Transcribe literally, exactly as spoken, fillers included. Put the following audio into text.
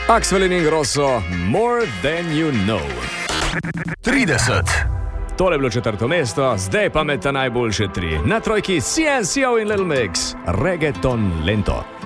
Axwell in Ingrosso, More Than You Know. trideset. Tole je bilo četrto mesto, zdaj pa med ta najboljše tri. Na trojki C N C O in Little Mix, Reggaeton Lento.